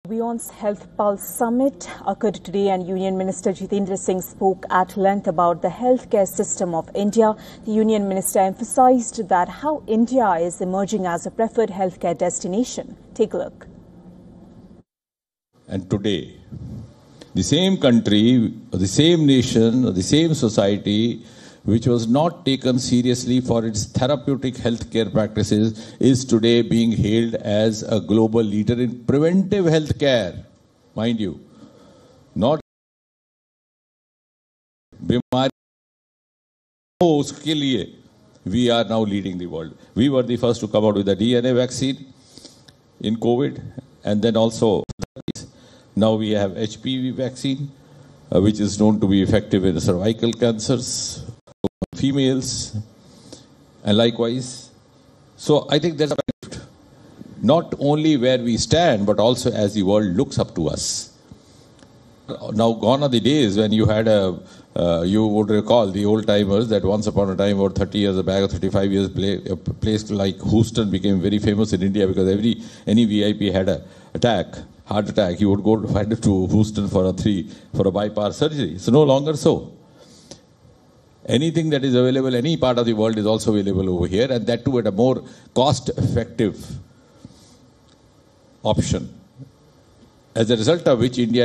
WION's Health Pulse Summit occurred today and Union Minister Jitendra Singh spoke at length about the healthcare system of India. The Union Minister emphasized that how India is emerging as a preferred healthcare destination. Take a look. And today, the same country, or the same nation, or the same society, which was not taken seriously for its therapeutic healthcare practices, is today being hailed as a global leader in preventive healthcare. Mind you, not bimari. Uske liye, we are now leading the world. We were the first to come out with the DNA vaccine in COVID, and then also now we have HPV vaccine, which is known to be effective in cervical cancers, females, and likewise. So I think there's a shift, not only where we stand, but also as the world looks up to us. Now gone are the days when you had you would recall the old timers that once upon a time, or 30 years back, or 35 years, a place like Houston became very famous in India because any VIP had a heart attack, you would go to Houston for a bypass surgery. It's no longer so. Anything that is available, any part of the world is also available over here, and that too at a more cost-effective option. As a result of which India